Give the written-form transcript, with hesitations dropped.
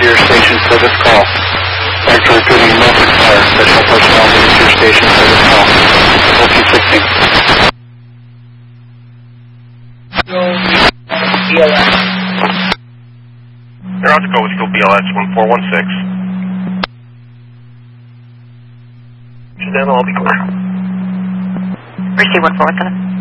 your station for this call. Thanks for repeating Norfolk Fire. Special personnel moving to your station for this call. OP-16. BLS. They're out to go with still BLS 1416. Then I'll be clear. Receive 147.